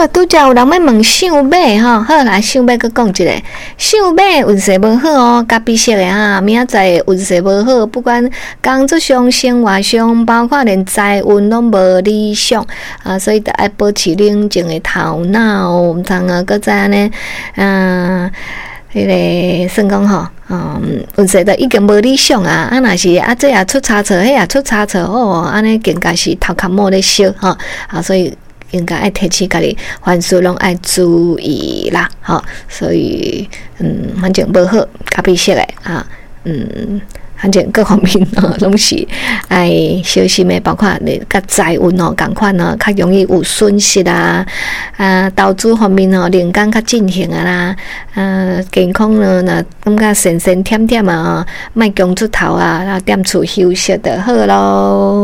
拄则有人要问相马吼，好啦，相马佮讲一个，相马运势无好哦，甲比色的哈，明仔载运势无好，不管工作上、生活上，包括连财运拢无理想啊，所以得爱保持冷静的头脑，毋通啊，佮再安尼，迄个算讲吼，运势都已经无理想啊，啊，若是啊，这也出差错，迄也出差错哦，安尼更加是头壳摸咧烧吼，啊，所以应该爱提起家己凡事拢爱注意啦，吼，所以反正无好，甲比色诶啊，反正各方面拢是爱小心的，包括你甲财运共款较容易有损失啊，投资方面灵感较进行啦，健康呢，若感觉神神忝忝啊，莫强出头啊，然后踮厝休息就好咯。